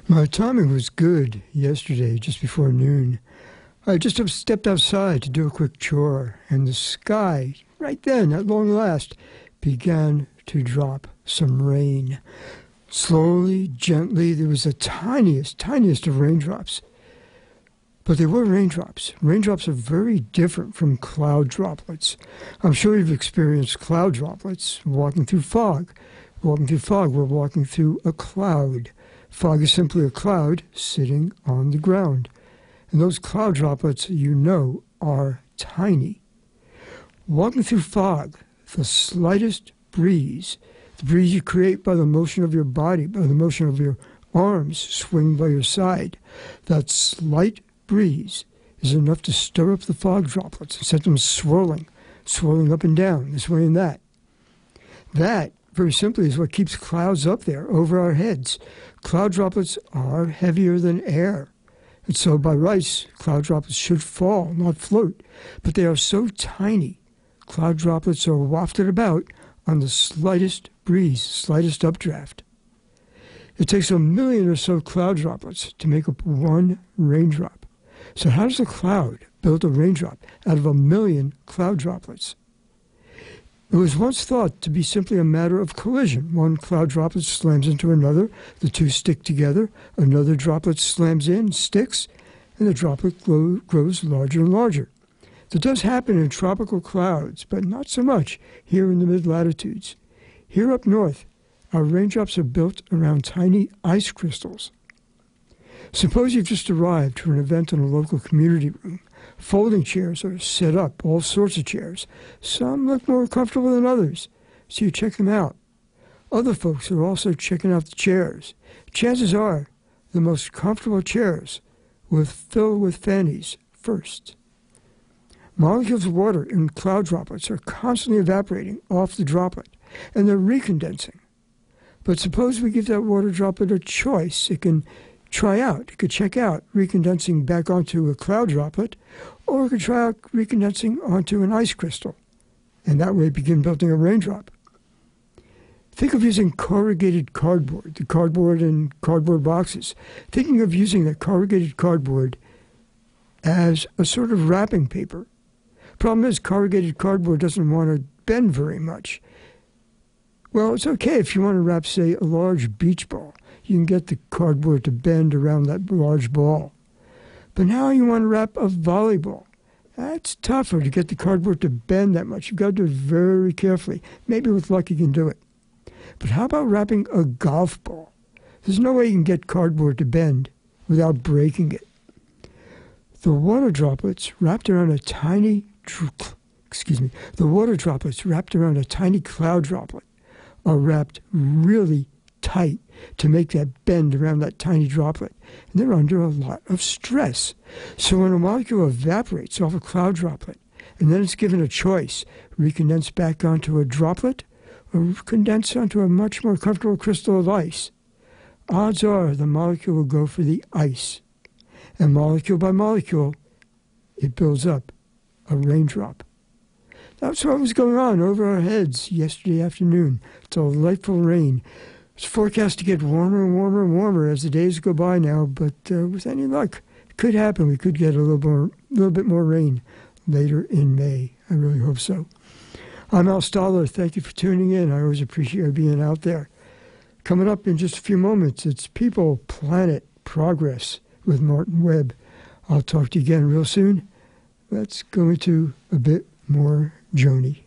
My timing was good yesterday, just before noon. I just stepped outside to do a quick chore, and the sky, right then, at long last, began to drop some rain. Slowly, gently, there was the tiniest of raindrops. But they were raindrops. Raindrops are very different from cloud droplets. I'm sure you've experienced cloud droplets walking through fog. Walking through fog, we're walking through a cloud. Fog is simply a cloud sitting on the ground. And those cloud droplets, are tiny. Walking through fog, the slightest breeze, the breeze you create by the motion of your body, by the motion of your arms swinging by your side, that slight breeze is enough to stir up the fog droplets and set them swirling up and down, this way and that. That, very simply, is what keeps clouds up there over our heads. Cloud droplets are heavier than air. And so by rights, cloud droplets should fall, not float. But they are so tiny, cloud droplets are wafted about on the slightest breeze, slightest updraft. It takes 1 million or so cloud droplets to make up one raindrop. So how does a cloud build a raindrop out of 1 million cloud droplets? It was once thought to be simply a matter of collision. One cloud droplet slams into another, the two stick together, another droplet slams in, sticks, and the droplet grows larger and larger. That does happen in tropical clouds, but not so much here in the mid-latitudes. Here up north, our raindrops are built around tiny ice crystals. Suppose you've just arrived for an event in a local community room. Folding chairs are set up, all sorts of chairs. Some look more comfortable than others, so you check them out. Other folks are also checking out the chairs. Chances are the most comfortable chairs will fill with fannies first. Molecules of water in cloud droplets are constantly evaporating off the droplet, and they're recondensing. But suppose we give that water droplet a choice. It can it could check out recondensing back onto a cloud droplet, or it could try out recondensing onto an ice crystal, and that way begin building a raindrop. Think of using corrugated cardboard, the cardboard in cardboard boxes. Thinking of using that corrugated cardboard as a sort of wrapping paper. Problem is, corrugated cardboard doesn't want to bend very much. Well, it's okay if you want to wrap, say, a large beach ball. You can get the cardboard to bend around that large ball. But now you want to wrap a volleyball. That's tougher to get the cardboard to bend that much. You've got to do it very carefully. Maybe with luck you can do it. But how about wrapping a golf ball? There's no way you can get cardboard to bend without breaking it. The water droplets wrapped around a tiny cloud droplet are wrapped really tight to make that bend around that tiny droplet. And they're under a lot of stress. So when a molecule evaporates off a cloud droplet, and then it's given a choice, recondense back onto a droplet, or condense onto a much more comfortable crystal of ice, odds are the molecule will go for the ice. And molecule by molecule, it builds up a raindrop. That's what was going on over our heads yesterday afternoon. Delightful rain. It's forecast to get warmer and warmer and warmer as the days go by now, but with any luck, it could happen. We could get a little bit more rain later in May. I really hope so. I'm Al Stoller. Thank you for tuning in. I always appreciate being out there. Coming up in just a few moments, it's People, Planet, Progress with Martin Webb. I'll talk to you again real soon. Let's go into a bit more Joni.